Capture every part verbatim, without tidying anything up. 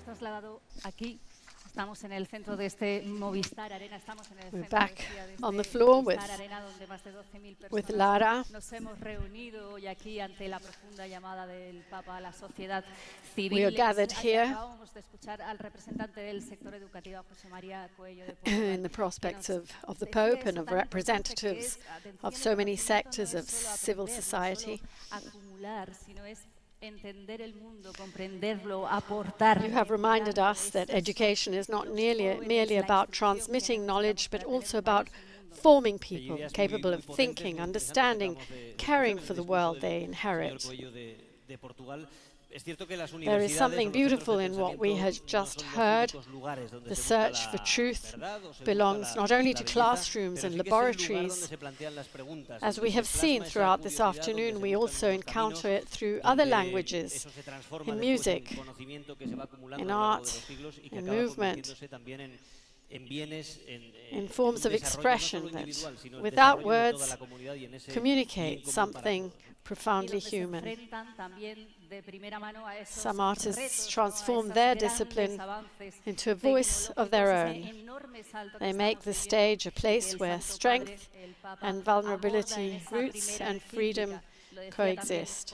We're back on the floor with, with Lara. We are gathered here in the prospects of, of the Pope and of representatives of so many sectors of civil society. You have reminded us that education is not nearly, merely about transmitting knowledge, but also about forming people capable of thinking, understanding, caring for the world they inherit. There is something beautiful in what we have just heard. The search for truth belongs not only to classrooms and laboratories. As we have seen throughout this afternoon, we also encounter it through other languages, in music, in art, in movement, in forms of expression that, without words, communicate something profoundly human. Some artists transform their discipline into a voice of their own. They make the stage a place where strength and vulnerability, roots and freedom coexist.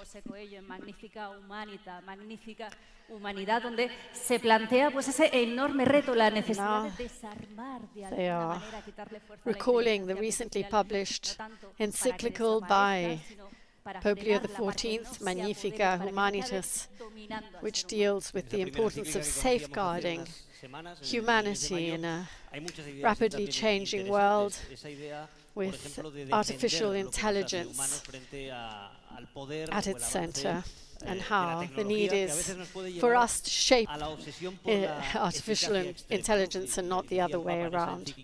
Humanidad, donde se plantea pues ese enorme reto, la necesidad de desarmar de alguna manera, quitarle fuerza a la inteligencia. Recalling the recently published encyclical by Pope Leo the fourteenth, Magnificat Humanitas, which deals with the importance of safeguarding humanity in a rapidly changing world with artificial intelligence at its center, and how the need is for us to shape uh, artificial in intelligence and not the other way around.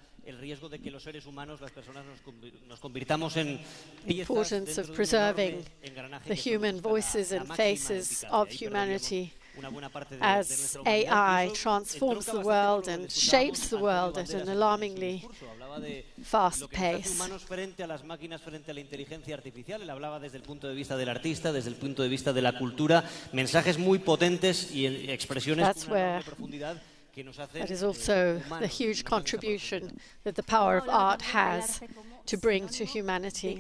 The importance of preserving the human voices and faces of humanity as A I transforms the world and shapes the world at an alarmingly fast pace. That's where that is also the huge contribution that the power of art has to bring to humanity.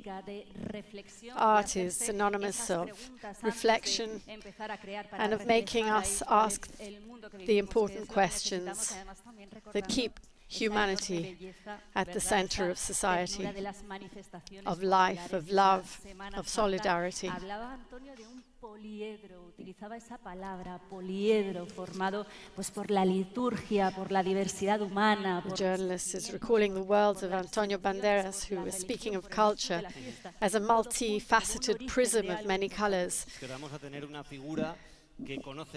Art is synonymous of reflection and of making us ask the important questions that keep humanity at the center of society, of life, of love, of solidarity. Poliedro, utilizaba esa palabra, poliedro, formado pues por la liturgia, por la diversidad humana. The journalist is recalling the words of Antonio Banderas, who was speaking of culture as a multifaceted prism of many colors.